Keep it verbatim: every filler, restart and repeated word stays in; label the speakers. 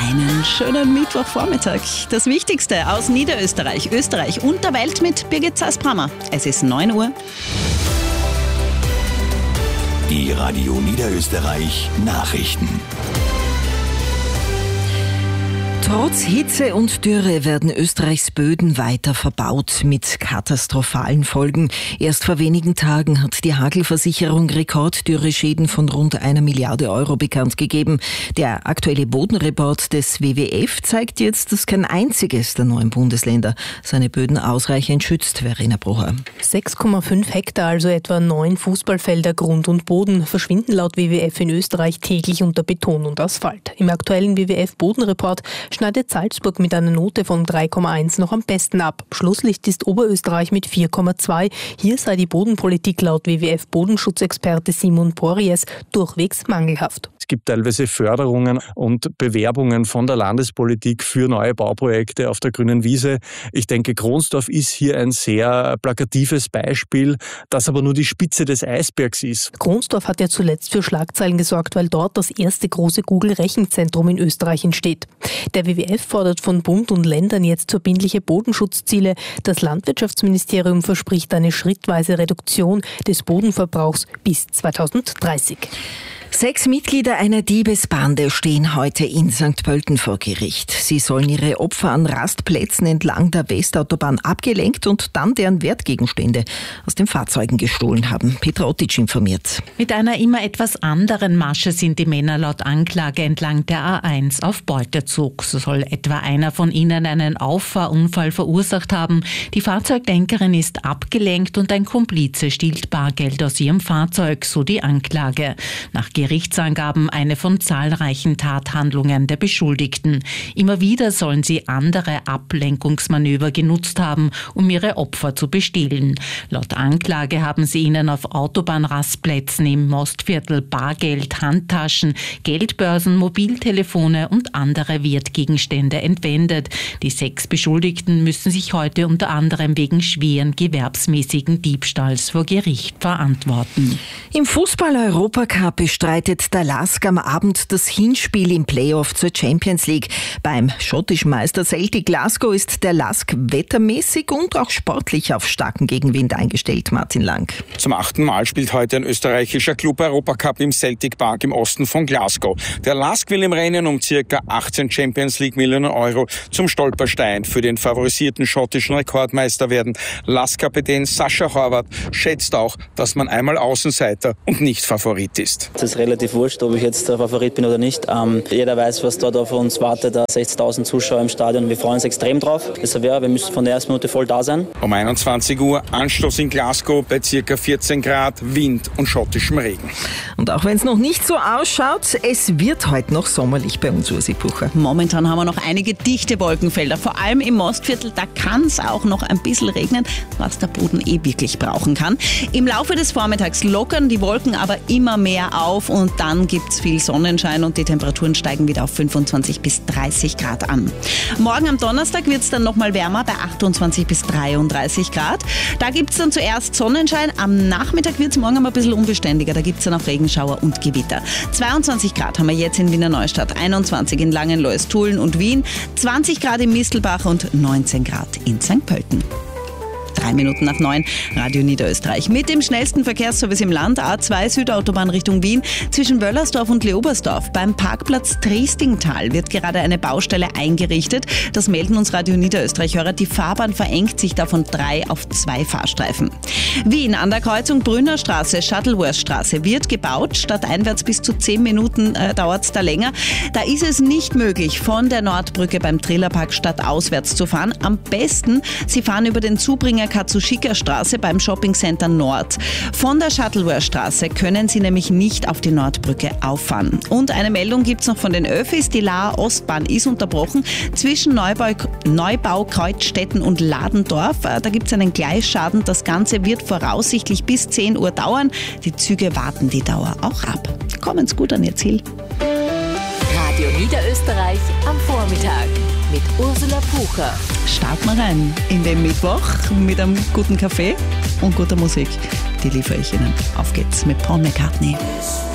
Speaker 1: Einen schönen Mittwochvormittag. Das Wichtigste aus Niederösterreich, Österreich und der Welt mit Birgit Zeiss-Brammer. Es ist neun Uhr.
Speaker 2: Die Radio Niederösterreich Nachrichten.
Speaker 3: Trotz Hitze und Dürre werden Österreichs Böden weiter verbaut mit katastrophalen Folgen. Erst vor wenigen Tagen hat die Hagelversicherung Rekorddürreschäden von rund einer Milliarde Euro bekannt gegeben. Der aktuelle Bodenreport des W W F zeigt jetzt, dass kein einziges der neuen Bundesländer seine Böden ausreichend schützt. Verena Brocher.
Speaker 4: sechs Komma fünf Hektar, also etwa neun Fußballfelder Grund und Boden, verschwinden laut W W F in Österreich täglich unter Beton und Asphalt. Im aktuellen W W F-Bodenreport schneidet Salzburg mit einer Note von drei Komma eins noch am besten ab. Schlusslicht ist Oberösterreich mit vier Komma zwei. Hier sei die Bodenpolitik laut W W F-Bodenschutzexperte Simon Porries durchwegs mangelhaft.
Speaker 5: Es gibt teilweise Förderungen und Bewerbungen von der Landespolitik für neue Bauprojekte auf der grünen Wiese. Ich denke, Kronsdorf ist hier ein sehr plakatives Beispiel, das aber nur die Spitze des Eisbergs ist.
Speaker 4: Kronsdorf hat ja zuletzt für Schlagzeilen gesorgt, weil dort das erste große Google-Rechenzentrum in Österreich entsteht. Der W W F fordert von Bund und Ländern jetzt verbindliche Bodenschutzziele. Das Landwirtschaftsministerium verspricht eine schrittweise Reduktion des Bodenverbrauchs bis zweitausenddreißig.
Speaker 3: Sechs Mitglieder einer Diebesbande stehen heute in Sankt Pölten vor Gericht. Sie sollen ihre Opfer an Rastplätzen entlang der Westautobahn abgelenkt und dann deren Wertgegenstände aus den Fahrzeugen gestohlen haben. Petra Ottitsch informiert.
Speaker 6: Mit einer immer etwas anderen Masche sind die Männer laut Anklage entlang der A eins auf Beutezug. So soll etwa einer von ihnen einen Auffahrunfall verursacht haben. Die Fahrzeuglenkerin ist abgelenkt und ein Komplize stiehlt Bargeld aus ihrem Fahrzeug, so die Anklage. Nach Gerichtsangaben eine von zahlreichen Tathandlungen der Beschuldigten. Immer wieder sollen sie andere Ablenkungsmanöver genutzt haben, um ihre Opfer zu bestehlen. Laut Anklage haben sie ihnen auf Autobahnrastplätzen im Mostviertel Bargeld, Handtaschen, Geldbörsen, Mobiltelefone und andere Wertgegenstände entwendet. Die sechs Beschuldigten müssen sich heute unter anderem wegen schweren gewerbsmäßigen Diebstahls vor Gericht verantworten.
Speaker 3: Im Fußball-Europacup bestreitet der Lask am Abend das Hinspiel im Playoff zur Champions League. Beim schottischen Meister Celtic Glasgow ist der Lask wettermäßig und auch sportlich auf starken Gegenwind eingestellt. Martin Lang.
Speaker 7: Zum achten Mal spielt heute ein österreichischer Club Europacup im Celtic Park im Osten von Glasgow. Der Lask will im Rennen um ca. achtzehn Champions League Millionen Euro zum Stolperstein für den favorisierten schottischen Rekordmeister werden. Lask-Kapitän Sascha Horvath schätzt auch, dass man einmal Außenseiter und nicht Favorit ist.
Speaker 8: Es ist relativ wurscht, ob ich jetzt der Favorit bin oder nicht. Ähm, jeder weiß, was dort auf uns wartet. sechzigtausend Zuschauer im Stadion. Wir freuen uns extrem drauf. Deshalb ja, wir müssen von der ersten Minute voll da sein.
Speaker 7: Um einundzwanzig Uhr Anstoß in Glasgow bei ca. vierzehn Grad, Wind und schottischem Regen.
Speaker 3: Und auch wenn es noch nicht so ausschaut, es wird heute noch sommerlich bei uns, Ursi Bucher.
Speaker 1: Momentan haben wir noch einige dichte Wolkenfelder. Vor allem im Mostviertel, da kann es auch noch ein bisschen regnen, was der Boden eh wirklich brauchen kann. Im Laufe des Vormittags lockern die Wolken aber immer mehr auf und dann gibt es viel Sonnenschein und die Temperaturen steigen wieder auf fünfundzwanzig bis dreißig Grad an. Morgen am Donnerstag wird es dann nochmal wärmer bei achtundzwanzig bis dreiunddreißig Grad. Da gibt es dann zuerst Sonnenschein. Am Nachmittag wird es morgen aber ein bisschen unbeständiger. Da gibt es dann auch Regenschauer und Gewitter. zweiundzwanzig Grad haben wir jetzt in Wiener Neustadt, einundzwanzig in Langenlois, Tulln und Wien, zwanzig Grad in Mistelbach und neunzehn Grad in Sankt Pölten. Drei Minuten nach neun, Radio Niederösterreich. Mit dem schnellsten Verkehrsservice im Land, A zwei Südautobahn Richtung Wien, zwischen Wöllersdorf und Leobersdorf. Beim Parkplatz Triestingtal wird gerade eine Baustelle eingerichtet. Das melden uns Radio Niederösterreich-Hörer. Die Fahrbahn verengt sich da von drei auf zwei Fahrstreifen. Wien an der Kreuzung Brünner Straße, Shuttleworth Straße wird gebaut. Stadteinwärts bis zu zehn Minuten äh, dauert es da länger. Da ist es nicht möglich, von der Nordbrücke beim Trillerpark stadtauswärts zu fahren. Am besten, Sie fahren über den Zubringer Katsushika Straße beim Shoppingcenter Nord. Von der Shuttleworth Straße können Sie nämlich nicht auf die Nordbrücke auffahren. Und eine Meldung gibt es noch von den Öffis. Die Laaer Ostbahn ist unterbrochen zwischen Neubau, Neubau Kreuzstetten und Ladendorf. Da gibt es einen Gleisschaden. Das Ganze wird voraussichtlich bis zehn Uhr dauern. Die Züge warten die Dauer auch ab. Kommen Sie gut an Ihr Ziel.
Speaker 9: Radio Niederösterreich am Vormittag mit Ursula Pucher.
Speaker 1: Starten wir rein in den Mittwoch mit einem guten Kaffee und guter Musik. Die liefere ich Ihnen. Auf geht's mit Paul McCartney.